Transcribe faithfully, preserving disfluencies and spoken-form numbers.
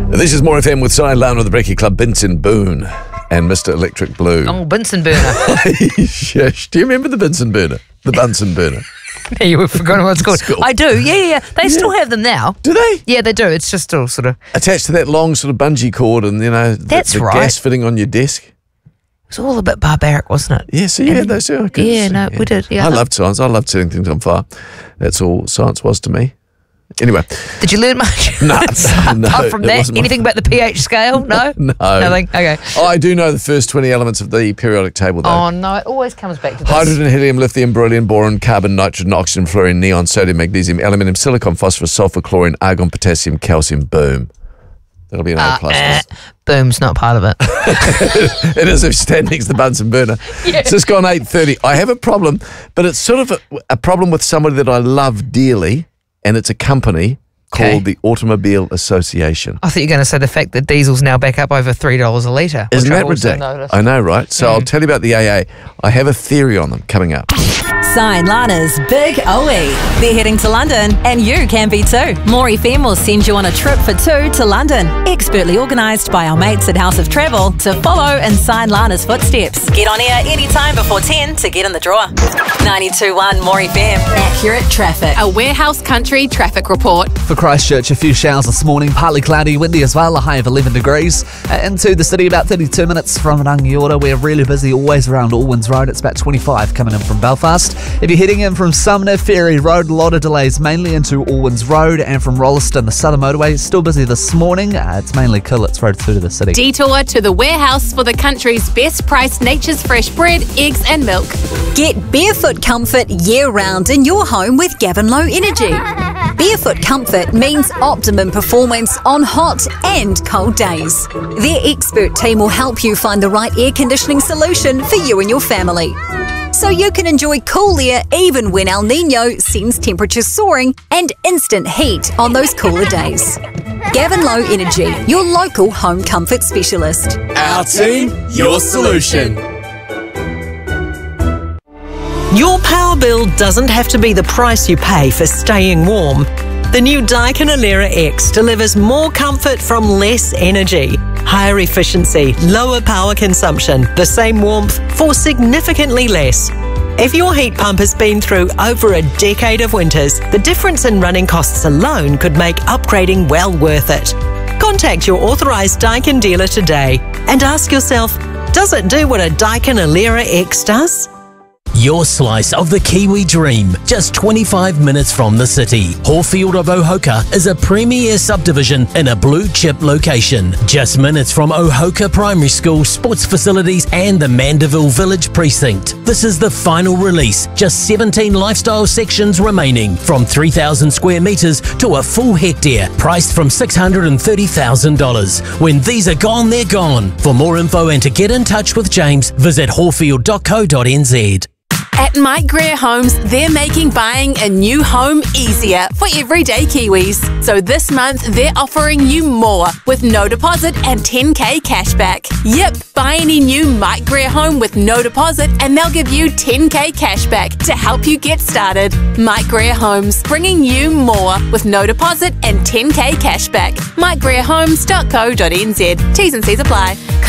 This is More F M with Cy Lana of the Brekkie Club, Benson Boone, and Mister Electric Blue. Oh, Bunsen burner. Shush. Do you remember the Bunsen burner? The Bunsen burner. Yeah, you have forgotten what it's called. School. I do, yeah, yeah, yeah. They Yeah. still have them now. Do they? Yeah, they do. It's just still sort of... Attached to that long sort of bungee cord and, you know, the, That's the right. gas fitting on your desk. It was all a bit barbaric, wasn't it? Yeah, so you had those too. Okay. Yeah, no, we did. Yeah. I loved science. I loved setting things on fire. That's all science was to me. Anyway. Did you learn much? No, no, Apart from it that, wasn't my- anything about the pH scale? No? No. Nothing? Okay. Oh, I do know the first twenty elements of the periodic table, though. Oh, no, it always comes back to this. Hydrogen, helium, lithium, beryllium, boron, carbon, nitrogen, oxygen, fluorine, neon, sodium, magnesium, aluminium, silicon, phosphorus, sulfur, chlorine, argon, potassium, calcium. Boom. That'll be an Uh, A plus. eh, boom's not part of it. It is if stand next to the Bunsen burner. Yeah. It's just gone eight thirty. I have a problem, but it's sort of a, a problem with somebody that I love dearly, and it's a company Okay. called the Automobile Association. I thought you were going to say the fact that diesel's now back up over three dollars a litre. Isn't which that I've also ridiculous? noticed. I know, right? So I'll tell you about the A A. I have a theory on them coming up. Cy and Lana's Big O E. They're heading to London, and you can be too. More F M will send you on a trip for two to London. Expertly organised by our mates at House of Travel to follow in Cy and Lana's footsteps. Get on air anytime before ten to get in the draw. ninety-two point one More F M. Accurate traffic. A Warehouse Country traffic report. For Christchurch, a few showers this morning, partly cloudy, windy as well, a high of eleven degrees. Uh, into the city, about thirty-two minutes from Rangiora. We're really busy always around Allwins Road. It's about twenty-five coming in from Belfast. If you're heading in from Sumner Ferry Road, a lot of delays mainly into Allwins Road, and from Rolleston, the southern motorway is still busy this morning. Uh, it's mainly Killets Road through to the city. Detour to the Warehouse for the country's best priced Nature's Fresh bread, eggs and milk. Get barefoot comfort year-round in your home with Gavin Low Energy. Barefoot comfort means optimum performance on hot and cold days. Their expert team will help you find the right air conditioning solution for you and your family, so you can enjoy cool air even when El Nino sends temperatures soaring and instant heat on those cooler days. Gavin Low Energy, your local home comfort specialist. Our team, your solution. Your power bill doesn't have to be the price you pay for staying warm. The new Daikin Alera X delivers more comfort from less energy, higher efficiency, lower power consumption, the same warmth for significantly less. If your heat pump has been through over a decade of winters, the difference in running costs alone could make upgrading well worth it. Contact your authorised Daikin dealer today and ask yourself, does it do what a Daikin Alera X does? Your slice of the Kiwi dream, just twenty-five minutes from the city. Horfield of Ohoka is a premier subdivision in a blue chip location. Just minutes from Ohoka Primary School, sports facilities and the Mandeville Village Precinct. This is the final release, just seventeen lifestyle sections remaining, from three thousand square metres to a full hectare, priced from six hundred thirty thousand dollars. When these are gone, they're gone. For more info and to get in touch with James, visit horfield dot co dot n z. At Mike Greer Homes, they're making buying a new home easier for everyday Kiwis. So this month, they're offering you more with no deposit and ten K cashback. Yep, buy any new Mike Greer home with no deposit and they'll give you ten K cashback to help you get started. Mike Greer Homes, bringing you more with no deposit and ten K cashback. mike greer homes dot co dot n z. T's and C's apply.